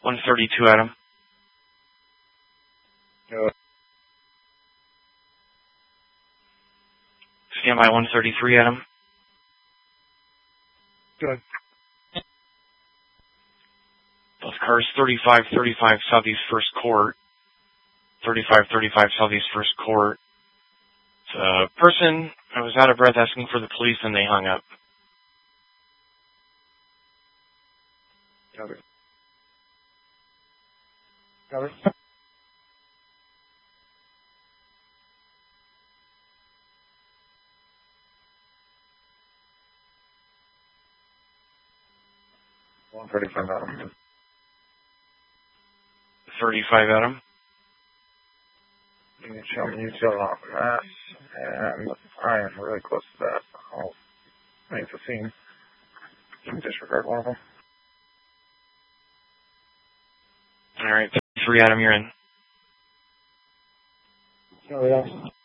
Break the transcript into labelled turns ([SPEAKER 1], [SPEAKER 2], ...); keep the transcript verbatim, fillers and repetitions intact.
[SPEAKER 1] one thirty-two, Adam.
[SPEAKER 2] Good.
[SPEAKER 1] Stand by one thirty-three, Adam.
[SPEAKER 2] Good.
[SPEAKER 1] Both cars, thirty-five thirty-five Southeast First Court. thirty-five thirty-five Southeast First Court. The person I was out of breath asking for the police and they hung up.
[SPEAKER 2] Cover. Cover. one thirty-five, Adam.
[SPEAKER 1] thirty-five, Adam.
[SPEAKER 2] You can show me you still off of that, and I am really close to that. I'll make the scene. You can disregard one of them.
[SPEAKER 1] All right, thirty-three, Adam, you're in.
[SPEAKER 2] Oh, yeah.